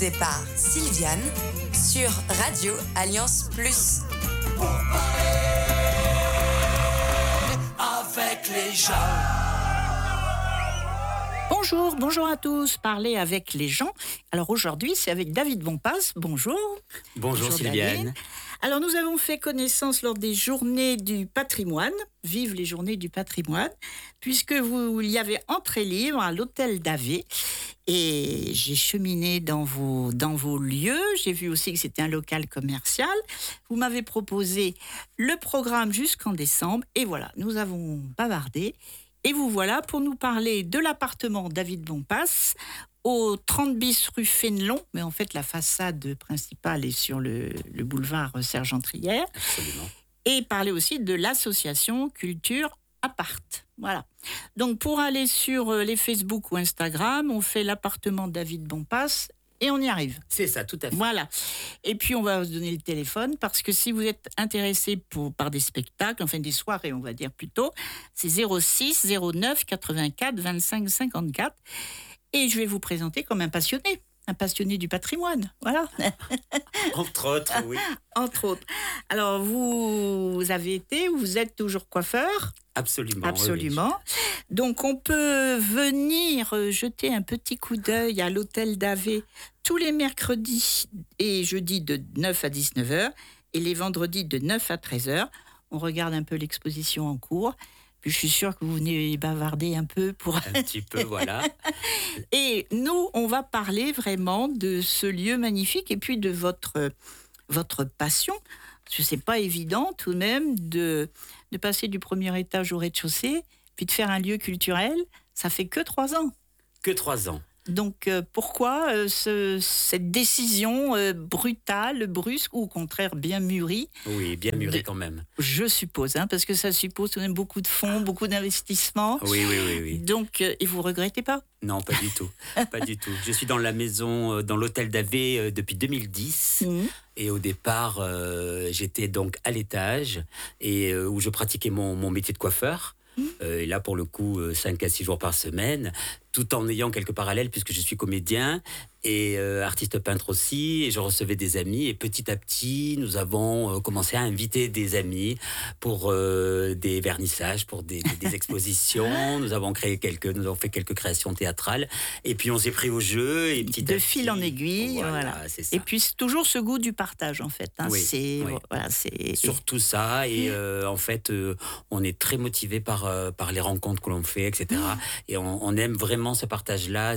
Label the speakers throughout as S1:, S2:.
S1: Départ Sylviane sur Radio Alliance Plus.
S2: Pour parler avec les gens.
S3: Bonjour à tous, parler avec les gens. Alors aujourd'hui, c'est avec David Bompas. Bonjour.
S4: Bonjour Sylviane.
S3: David. Alors nous avons fait connaissance lors des journées du patrimoine. Vive les journées du patrimoine, puisque il y avait entrée libre à l'hôtel d'Avé. Et j'ai cheminé dans vos lieux. J'ai vu aussi que c'était un local commercial. Vous m'avez proposé le programme jusqu'en décembre. Et voilà, nous avons bavardé. Et vous voilà pour nous parler de l'appartement David Bompas au 30 bis rue Fénelon. Mais en fait, la façade principale est sur le boulevard Sergent-Trière.
S4: Absolument. Et
S3: parler aussi de l'association Culture Apart. Voilà. Donc, pour aller sur les Facebook ou Instagram, on fait l'appartement David Bompas et on y arrive.
S4: C'est ça, tout à fait.
S3: Voilà. Et puis, on va vous donner le téléphone parce que si vous êtes intéressé par des spectacles, enfin des soirées, on va dire plutôt, c'est 06 09 84 25 54. Et je vais vous présenter comme un passionné du patrimoine. Voilà.
S4: Entre autres, oui.
S3: Entre autres. Alors, vous êtes toujours coiffeur ?
S4: Absolument.
S3: Absolument. Oui. Donc, on peut venir jeter un petit coup d'œil à l'hôtel d'Avé tous les mercredis et jeudis de 9 à 19h et les vendredis de 9 à 13h. On regarde un peu l'exposition en cours. Puis je suis sûre que vous venez bavarder un peu pour...
S4: Un petit peu, voilà.
S3: Et nous, on va parler vraiment de ce lieu magnifique et puis de votre passion. Parce que c'est pas évident tout de même de passer du premier étage au rez-de-chaussée, puis de faire un lieu culturel. Ça fait que 3 ans.
S4: Que 3 ans.
S3: Donc pourquoi cette décision brutale, brusque ou au contraire bien mûrie ?
S4: Oui, bien mûrie quand même.
S3: Je suppose, parce que ça suppose tout de même beaucoup de fonds, beaucoup d'investissements.
S4: Oui.
S3: Donc, et vous regrettez pas ?
S4: Non, pas du tout. Pas du tout. Je suis dans la maison, dans l'hôtel d'Avé depuis 2010. Mmh. Et au départ, j'étais donc à l'étage et où je pratiquais mon métier de coiffeur. Et là, pour le coup, 5 à 6 jours par semaine, tout en ayant quelques parallèles, puisque je suis comédien et artiste peintre aussi, et je recevais des amis. Et petit à petit, nous avons commencé à inviter des amis pour des vernissages, pour des expositions. Nous avons fait quelques créations théâtrales. Et puis, on s'est pris au jeu. Et
S3: de fil en aiguille, voilà.
S4: C'est ça.
S3: Et puis, c'est toujours ce goût du partage, en fait.
S4: Oui,
S3: c'est
S4: surtout ça. Et en fait, on est très motivé par les rencontres que l'on fait, etc. Et on aime vraiment ce partage-là.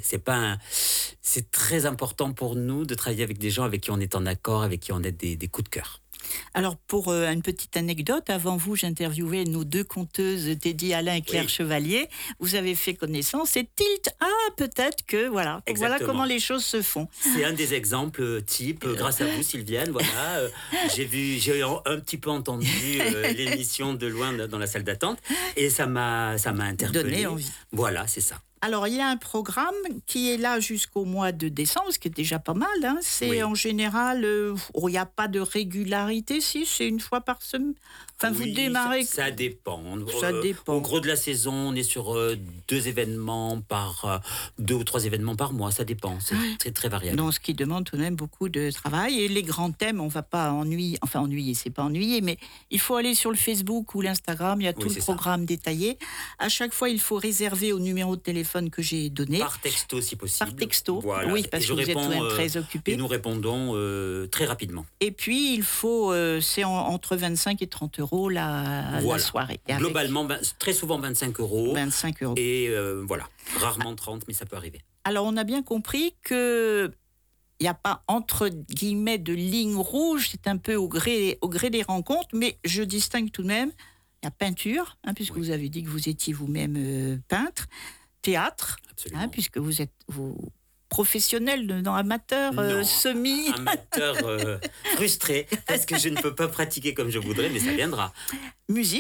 S4: C'est très important pour nous de travailler avec des gens avec qui on est en accord, avec qui on a des coups de cœur.
S3: Alors, pour une petite anecdote, avant vous, j'interviewais nos 2 conteuses, Teddy Alain et Claire Chevalier. Vous avez fait connaissance et tilt, peut-être que, voilà. Voilà comment les choses se font.
S4: C'est un des exemples types, grâce à vous, Sylviane, voilà. J'ai un petit peu entendu l'émission de loin dans la salle d'attente et ça m'a interpellé.
S3: Donné envie.
S4: Voilà, c'est ça.
S3: Alors, il y a un programme qui est là jusqu'au mois de décembre, ce qui est déjà pas mal. C'est en général, il n'y a pas de régularité, si, c'est une fois par semaine. Enfin, vous démarrez...
S4: Ça dépend.
S3: dépend.
S4: Au gros de la saison, on est sur 2 événements 2 ou 3 événements par mois, ça dépend. C'est très variable.
S3: Donc, ce qui demande tout de même beaucoup de travail. Et les grands thèmes, on ne va pas ennuyer, c'est pas ennuyer, mais il faut aller sur le Facebook ou l'Instagram, il y a tout le programme détaillé. À chaque fois, il faut réserver au numéro de téléphone que j'ai donné.
S4: Par texto, si possible.
S3: Par texto,
S4: voilà.
S3: Oui, parce que vous êtes très occupé.
S4: Et nous répondons très rapidement.
S3: Et puis, il faut, c'est entre 25 et 30 euros la soirée. Et
S4: globalement, très souvent 25 euros.
S3: 25 euros.
S4: Et voilà, rarement 30, mais ça peut arriver.
S3: Alors, on a bien compris que il n'y a pas, entre guillemets, de ligne rouge, c'est un peu au gré des rencontres, mais je distingue tout de même la peinture, puisque vous avez dit que vous étiez vous-même peintre, théâtre, puisque vous êtes professionnel, amateur, semi...
S4: Amateur frustré, parce que je ne peux pas pratiquer comme je voudrais, mais ça viendra.
S3: Musique,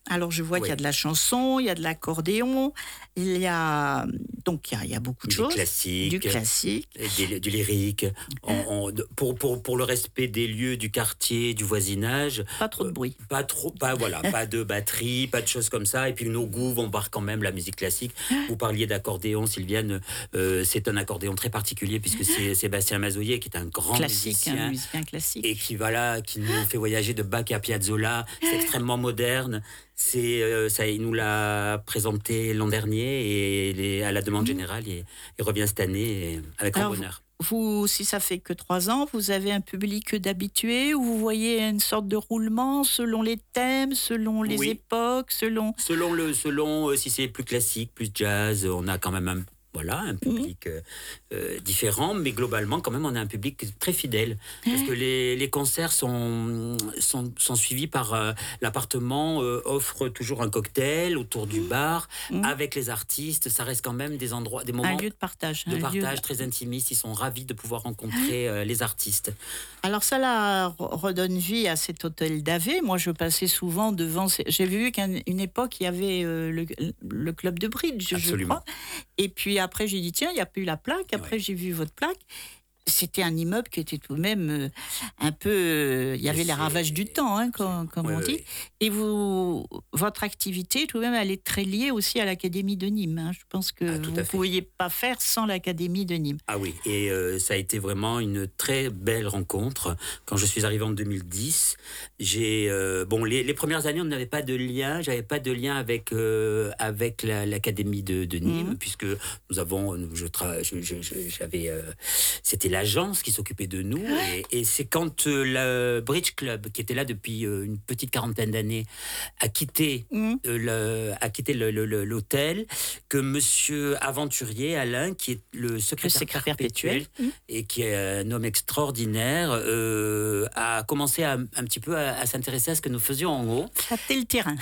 S3: Alors, je vois
S4: Oui.
S3: qu'il y a de la chanson, il y a de l'accordéon, il y a beaucoup de
S4: Du
S3: choses.
S4: classique.
S3: Du classique.
S4: Du lyrique. Pour le respect des lieux, du quartier, du voisinage.
S3: Pas trop de bruit.
S4: Pas de batterie, pas de choses comme ça. Et puis nos goûts vont voir quand même la musique classique. Vous parliez d'accordéon, Sylviane. C'est un accordéon très particulier puisque c'est Sébastien Mazoyer qui est un grand
S3: Un
S4: musicien.
S3: musicien classique.
S4: Et qui nous fait voyager de Bach à Piazzolla. C'est extrêmement moderne. Il nous l'a présenté l'an dernier et à la demande générale. Il revient cette année avec grand bonheur.
S3: Vous, si ça fait que 3 ans, vous avez un public d'habitués où vous voyez une sorte de roulement selon les thèmes, selon les époques, selon
S4: si c'est plus classique, plus jazz, on a quand même un public différent, mais globalement, quand même, on a un public très fidèle. Parce que les concerts sont suivis par l'appartement, offre toujours un cocktail autour du bar, avec les artistes. Ça reste quand même des moments
S3: un lieu de partage.
S4: Très intimistes. Ils sont ravis de pouvoir rencontrer les artistes.
S3: Alors ça redonne vie à cet hôtel d'Avé. Moi, je passais souvent devant. J'ai vu qu'à une époque, il y avait le club de bridge,
S4: Absolument.
S3: je crois. Et puis après, j'ai dit, tiens, il n'y a plus la plaque. Après, j'ai vu votre plaque. C'était un immeuble qui était tout de même un peu... il y avait les ravages du temps, comme on dit.
S4: Oui.
S3: Et votre activité, tout de même, elle est très liée aussi à l'Académie de Nîmes. Je pense que vous ne pouviez pas faire sans l'Académie de Nîmes.
S4: Ah oui, et ça a été vraiment une très belle rencontre. Quand je suis arrivé en 2010, les premières années, on n'avait pas de lien. J'avais pas de lien avec l'Académie de Nîmes, puisque nous avons... c'était l'agence qui s'occupait de nous. Et c'est quand le Bridge Club, qui était là depuis une petite quarantaine d'années, a quitté l'hôtel, que monsieur Aventurier, Alain, qui est le secrétaire perpétuel et qui est un homme extraordinaire, a commencé un petit peu à s'intéresser à ce que nous faisions en haut.
S3: Tâter le terrain.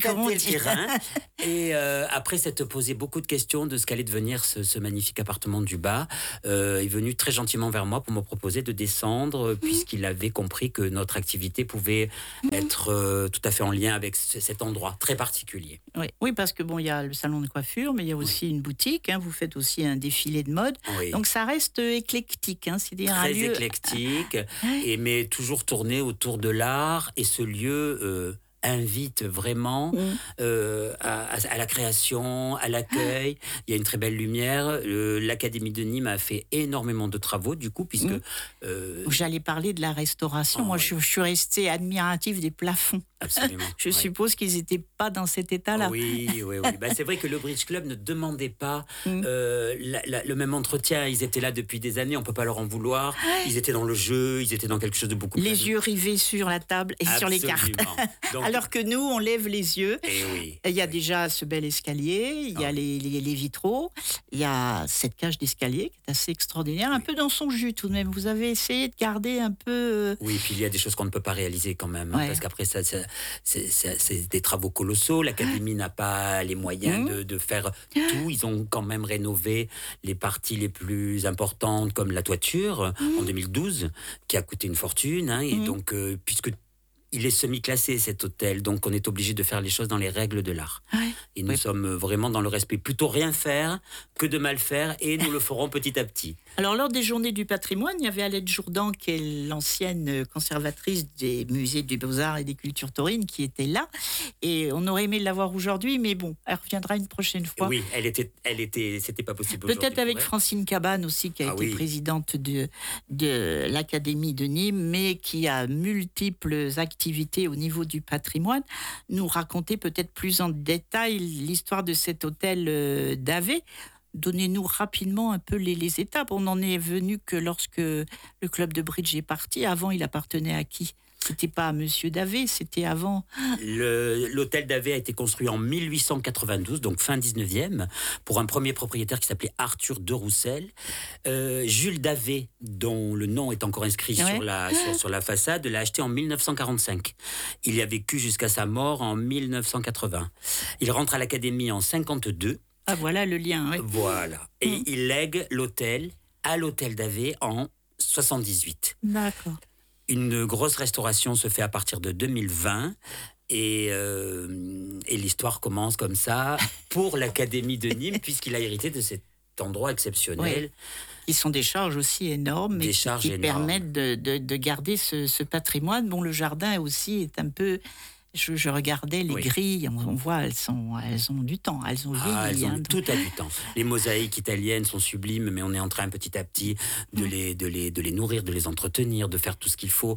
S4: Et après s'être posé beaucoup de questions de ce qu'allait devenir ce magnifique appartement du bas, est venu très gentiment vers moi pour me proposer de descendre, puisqu'il avait compris que notre activité pouvait être tout à fait en lien avec cet endroit très particulier.
S3: Oui, parce que il y a le salon de coiffure, mais il y a aussi une boutique. Vous faites aussi un défilé de mode. Oui. Donc ça reste éclectique. C'est-à-dire
S4: très
S3: un lieu
S4: éclectique, mais toujours tourné autour de l'art. Et ce lieu... invite vraiment à la création, à l'accueil. Il y a une très belle lumière. L'Académie de Nîmes a fait énormément de travaux, du coup, puisque...
S3: J'allais parler de la restauration. Moi, je suis restée admirative des plafonds.
S4: Absolument.
S3: Je suppose qu'ils n'étaient pas dans cet état-là.
S4: Oui. C'est vrai que le Bridge Club ne demandait pas le même entretien. Ils étaient là depuis des années, on ne peut pas leur en vouloir. Ils étaient dans le jeu, ils étaient dans quelque chose de beaucoup plus...
S3: Les yeux rivés sur la table et sur les cartes. Donc, alors que nous, on lève les yeux. Il y a déjà ce bel escalier, il y a les vitraux, il y a cette cage d'escalier qui est assez extraordinaire, un peu dans son jus tout de même. Vous avez essayé de garder un peu...
S4: Oui, puis il y a des choses qu'on ne peut pas réaliser quand même, parce qu'après, c'est des travaux colossaux. L'Académie n'a pas les moyens de faire tout. Ils ont quand même rénové les parties les plus importantes, comme la toiture, en 2012, qui a coûté une fortune. Et donc, puisque il est semi-classé, cet hôtel, donc on est obligé de faire les choses dans les règles de l'art. Et nous sommes vraiment dans le respect. Plutôt rien faire que de mal faire, et nous le ferons petit à petit.
S3: Alors, lors des Journées du patrimoine, il y avait Alette Jourdan, qui est l'ancienne conservatrice des musées des Beaux-Arts et des Cultures taurines, qui était là. Et on aurait aimé l'avoir aujourd'hui, mais bon, elle reviendra une prochaine fois.
S4: Oui, c'était pas possible
S3: peut-être avec Francine Cabane aussi, qui a été présidente de l'Académie de Nîmes, mais qui a multiples activités au niveau du patrimoine, nous raconter peut-être plus en détail l'histoire de cet hôtel d'Avé. Donnez-nous rapidement un peu les étapes. On n'en est venu que lorsque le club de bridge est parti. Avant, il appartenait à qui ? C'était pas à Monsieur Davé, c'était avant.
S4: L'hôtel Davé a été construit en 1892, donc fin 19e, pour un premier propriétaire qui s'appelait Arthur de Roussel. Jules Davé, dont le nom est encore inscrit sur la façade, l'a acheté en 1945. Il y a vécu jusqu'à sa mort en 1980. Il rentre à l'Académie en 52.
S3: Ah, voilà le lien. Oui.
S4: Voilà. Et il lègue l'hôtel à l'hôtel Davé en 78.
S3: D'accord.
S4: Une grosse restauration se fait à partir de 2020 Et l'histoire commence comme ça pour l'Académie de Nîmes, puisqu'il a hérité de cet endroit exceptionnel.
S3: Oui. Ils sont des charges aussi énormes
S4: Des
S3: et
S4: charges
S3: qui
S4: énormes.
S3: permettent de garder ce patrimoine. Bon, le jardin aussi est un peu... Je regardais les
S4: Oui.
S3: grilles, on voit, elles ont du temps, elles ont vieilli.
S4: Tout a du temps. Les mosaïques italiennes sont sublimes, mais on est en train petit à petit de les nourrir, de les entretenir, de faire tout ce qu'il faut.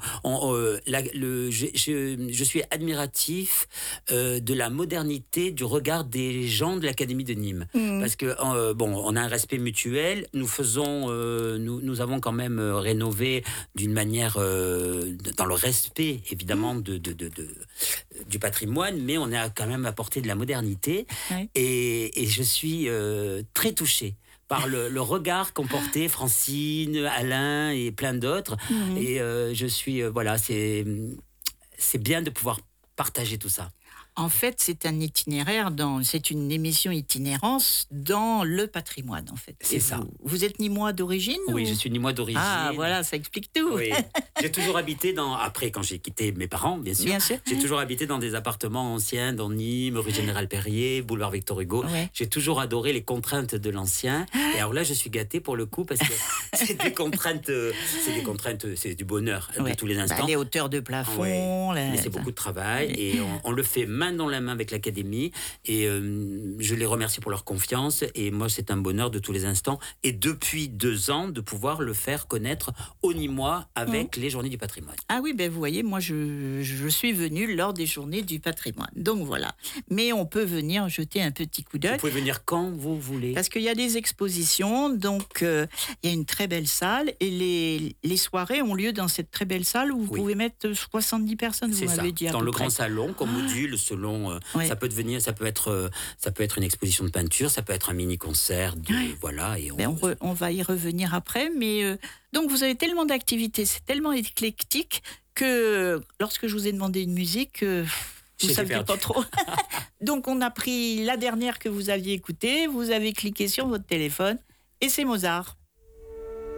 S4: Je suis admiratif de la modernité du regard des gens de l'Académie de Nîmes. Parce que, on a un respect mutuel. Nous avons quand même rénové d'une manière, dans le respect, évidemment, du patrimoine, mais on a quand même apporté de la modernité.
S3: Ouais.
S4: Et je suis très touchée par le regard qu'ont porté Francine, Alain et plein d'autres. Et je suis... c'est bien de pouvoir partager tout ça.
S3: En fait, c'est un itinéraire, c'est une émission itinérance dans le patrimoine, en fait.
S4: C'est ça.
S3: Vous êtes Nîmois d'origine?
S4: Oui,
S3: ou...
S4: je suis Nîmois d'origine.
S3: Ah, voilà, ça explique tout.
S4: Oui. J'ai toujours habité après, quand j'ai quitté mes parents, bien sûr. J'ai toujours habité dans des appartements anciens, dans Nîmes, rue Général-Perrier, boulevard Victor Hugo.
S3: Ouais.
S4: J'ai toujours adoré les contraintes de l'ancien. Et alors là, je suis gâtée pour le coup, parce que c'est des contraintes, c'est du bonheur de tous les instants.
S3: Les hauteurs de plafond.
S4: Mais c'est beaucoup de travail. Et on le fait main dans la main avec l'Académie. Et je les remercie pour leur confiance. Et moi, c'est un bonheur de tous les instants. Et depuis 2 ans, de pouvoir le faire connaître aux Nîmois avec les Journées du patrimoine.
S3: Ah oui, vous voyez, moi, je suis venue lors des Journées du patrimoine. Donc voilà. Mais on peut venir jeter un petit coup d'œil.
S4: Vous pouvez venir quand vous voulez.
S3: Parce qu'il y a des expositions, donc il y a une très belle salle. Et les soirées ont lieu dans cette très belle salle où vous pouvez mettre 70 personnes, vous m'avez dit à peu près.
S4: Dans le grand salon, comme module, selon... Ça peut être une exposition de peinture, ça peut être un mini-concert. Voilà, et
S3: on va y revenir après. Mais donc, vous avez tellement d'activités, c'est tellement éclectique que lorsque je vous ai demandé une musique... vous ne saviez pas trop. Donc, on a pris la dernière que vous aviez écoutée, vous avez cliqué sur votre téléphone et c'est Mozart.